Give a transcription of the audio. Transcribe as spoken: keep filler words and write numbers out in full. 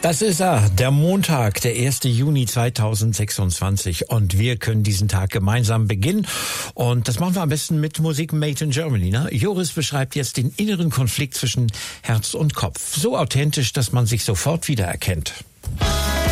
Das ist er, der Montag, der erste Juni zweitausendsechsundzwanzig, und wir können diesen Tag gemeinsam beginnen, und das machen wir am besten mit Musik made in Germany. Ne? Joris beschreibt jetzt den inneren Konflikt zwischen Herz und Kopf, so authentisch, dass man sich sofort wiedererkennt.